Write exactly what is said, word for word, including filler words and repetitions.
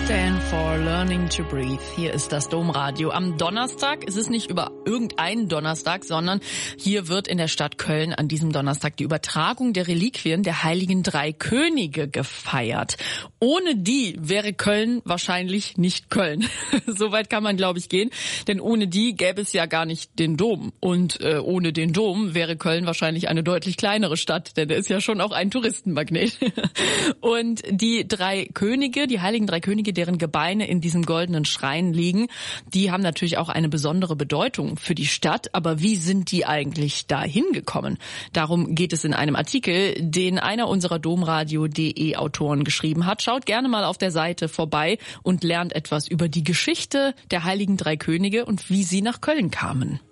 Stand for Learning to Breathe. Hier ist das Domradio. Am Donnerstag, es ist nicht über irgendeinen Donnerstag, sondern hier wird in der Stadt Köln an diesem Donnerstag die Übertragung der Reliquien der Heiligen Drei Könige gefeiert. Ohne die wäre Köln wahrscheinlich nicht Köln. Soweit kann man, glaube ich, gehen. Denn ohne die gäbe es ja gar nicht den Dom. Und äh, ohne den Dom wäre Köln wahrscheinlich eine deutlich kleinere Stadt. Denn der ist ja schon auch ein Touristenmagnet. Und die drei Könige, die Heiligen Drei Könige, deren Gebeine in diesem goldenen Schrein liegen, die haben natürlich auch eine besondere Bedeutung für die Stadt. Aber wie sind die eigentlich da hingekommen? Darum geht es in einem Artikel, den einer unserer Domradio punkt de Autoren geschrieben hat. Schaut gerne mal auf der Seite vorbei und lernt etwas über die Geschichte der Heiligen Drei Könige und wie sie nach Köln kamen.